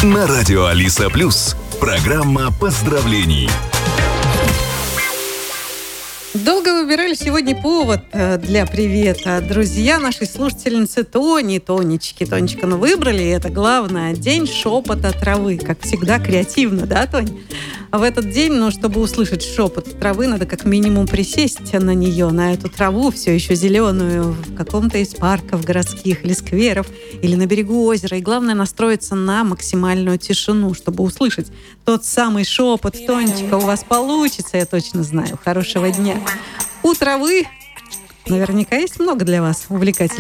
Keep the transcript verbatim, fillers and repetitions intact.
На радио Алиса Плюс. Программа поздравлений. Долго выбирали сегодня повод для привета. Друзья нашей слушательницы Тони, Тонечки. Тонечка, ну выбрали, и это главное, день шепота травы. Как всегда, креативно, да, Тонь? А в этот день, ну, чтобы услышать шепот травы, надо как минимум присесть на нее, на эту траву, все еще зеленую, в каком-то из парков городских или скверов, или на берегу озера. И главное, настроиться на максимальную тишину, чтобы услышать тот самый шепот. Тонечка, у вас получится, я точно знаю. Хорошего дня. У травы наверняка есть много для вас увлекательного.